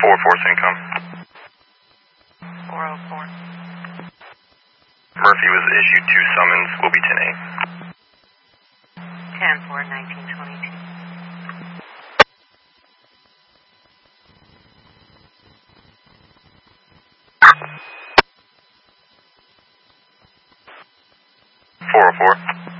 404 Syncom. 404. Murphy was issued 2 summons. Will be 10-8. 10-4, 1922. .404.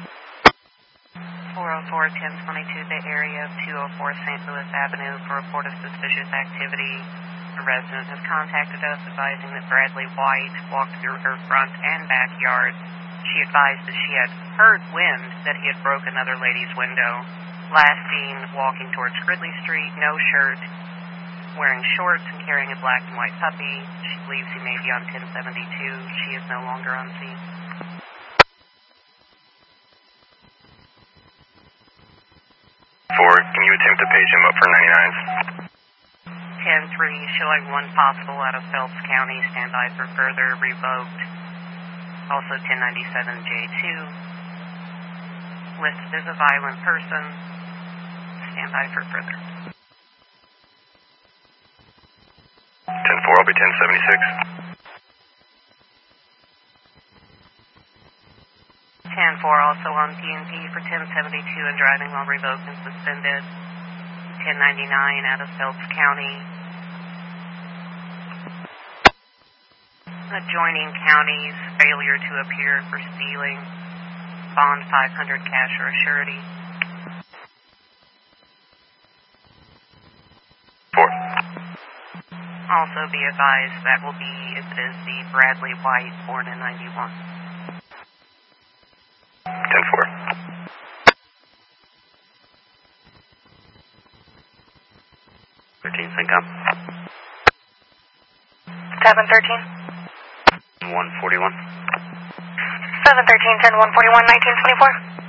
404, 1022, Bay Area of 204 St. Louis Avenue for report of suspicious activity. A resident has contacted us advising that Bradley White walked through her front and backyard. She advised that she had heard wind that he had broken another lady's window. Last seen walking towards Gridley Street, no shirt, wearing shorts and carrying a black and white puppy. She believes he may be on 1072. She is no longer on scene. 4, can you attempt to page him up for 99s? 10-3, showing 1 possible out of Phelps County. Stand by for further. Revoked. Also 1097 J2. Listed as a violent person. Stand by for further. 10-4, I'll be 1076. 10-4, also on PNP for 1072 and driving while revoked and suspended. 1099 out of Phelps County. Adjoining counties, failure to appear for stealing. Bond 500 cash or a surety. 4. Also be advised that will be, if it is the Bradley White, born in 91. 10-4. 13 Syncom. 713. 141. 713, 10 141, 1924.